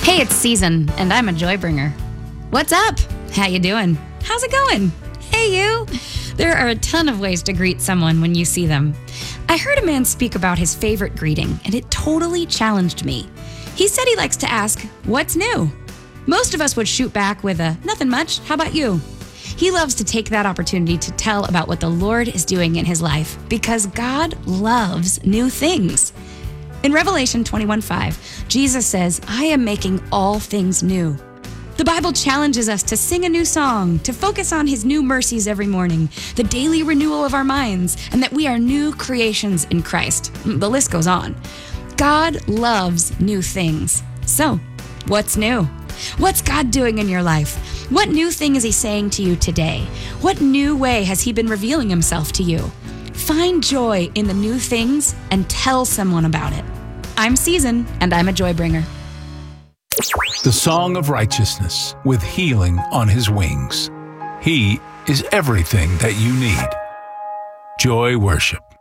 Hey, it's Season, and I'm a joy bringer. What's up? How you doing? How's it going? Hey, you! There are a ton of ways to greet someone when you see them. I heard a man speak about his favorite greeting, and it totally challenged me. He said he likes to ask, "What's new?" Most of us would shoot back with a, "Nothing much, how about you?" He loves to take that opportunity to tell about what the Lord is doing in his life because God loves new things. In Revelation 21:5, Jesus says, "I am making all things new." The Bible challenges us to sing a new song, to focus on his new mercies every morning, the daily renewal of our minds, and that we are new creations in Christ. The list goes on. God loves new things. So, what's new? What's God doing in your life? What new thing is he saying to you today? What new way has he been revealing himself to you? Find joy in the new things and tell someone about it. I'm Season, and I'm a joy bringer. The Song of Righteousness with healing on his wings. He is everything that you need. Joy Worship.